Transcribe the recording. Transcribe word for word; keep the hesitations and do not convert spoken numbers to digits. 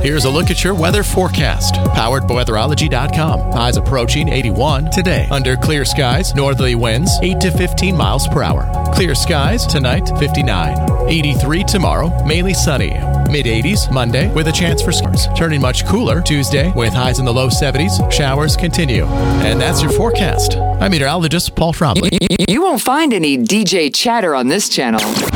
Here's a look at your weather forecast. Powered by weatherology dot com. Highs approaching eighty-one today. Under clear skies, northerly winds eight to fifteen miles per hour. Clear skies tonight, fifty-nine. eighty-three tomorrow, mainly sunny. mid eighties Monday with a chance for showers. Turning much cooler Tuesday with highs in the low seventies. Showers continue. And that's your forecast. I'm meteorologist Paul Trombley. You won't find any D J chatter on this channel.